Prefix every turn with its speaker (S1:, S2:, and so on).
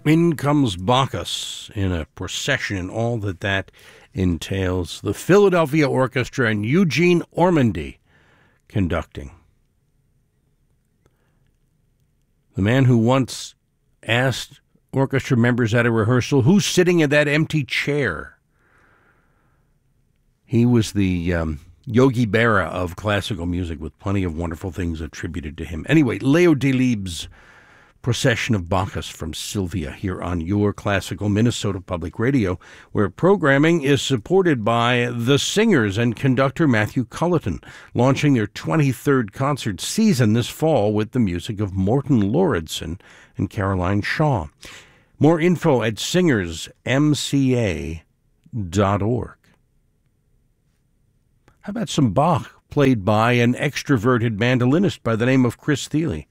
S1: In comes Bacchus in a procession and all that entails. The Philadelphia Orchestra and Eugene Ormandy conducting. The man who once asked orchestra members at a rehearsal, who's sitting in that empty chair? He was the Yogi Berra of classical music, with plenty of wonderful things attributed to him. Anyway, Leo Delibes' Procession of Bacchus from Sylvia here on your classical Minnesota Public Radio, where programming is supported by the singers and conductor Matthew Culleton, launching their 23rd concert season this fall with the music of Morton Lauridsen and Caroline Shaw. More info at singersmca.org. How about some Bach played by an extroverted mandolinist by the name of Chris Thile?